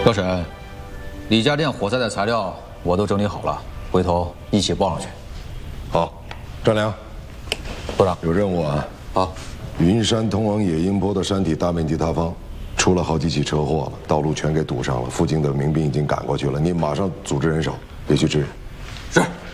高审，李家店火灾的材料我都整理好了，回头一起报上去。 好，张良， 部长有任务啊。 好。 云山通往野鹰坡的山体大面积塌方，出了好几起车祸了，道路全给堵上了，附近的民兵已经赶过去了，你马上组织人手，别去支援。